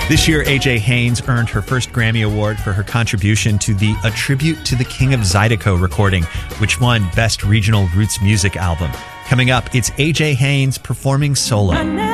This year, A.J. Haynes earned her first Grammy Award for her contribution to the A Tribute to the King of Zydeco recording, which won Best Regional Roots Music Album. Coming up, it's A.J. Haynes performing solo.